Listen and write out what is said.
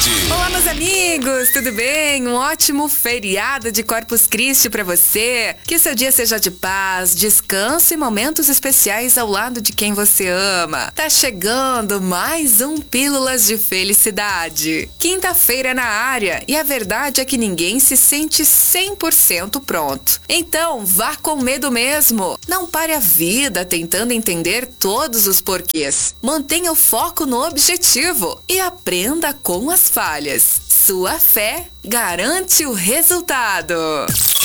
Felicidade. Olá, meus amigos, tudo bem? Um ótimo feriado de Corpus Christi pra você. Que seu dia seja de paz, descanso e momentos especiais ao lado de quem você ama. Tá chegando mais um Pílulas de Felicidade. Quinta-feira na área e a verdade é que ninguém se sente 100% pronto. Então, vá com medo mesmo. Não pare a vida tentando entender todos os porquês. Mantenha o foco no objetivo e aprenda com as falhas. Sua fé garante o resultado.